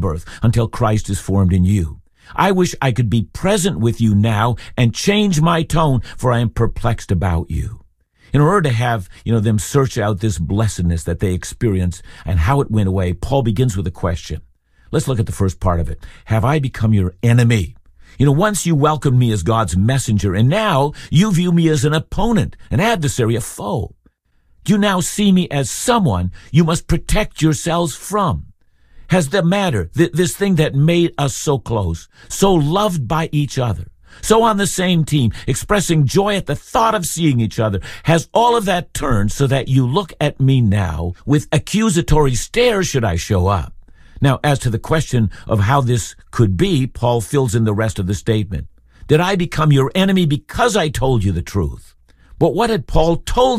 birth until Christ is formed in you. I wish I could be present with you now and change my tone, for I am perplexed about you. In order to have, them search out this blessedness that they experience and how it went away, Paul begins with a question. Let's look at the first part of it. Have I become your enemy? Once you welcomed me as God's messenger, and now you view me as an opponent, an adversary, a foe. You now see me as someone you must protect yourselves from. Has the matter, this thing that made us so close, so loved by each other, so on the same team, expressing joy at the thought of seeing each other, has all of that turned so that you look at me now with accusatory stare should I show up? Now, as to the question of how this could be, Paul fills in the rest of the statement. Did I become your enemy because I told you the truth? But what had Paul told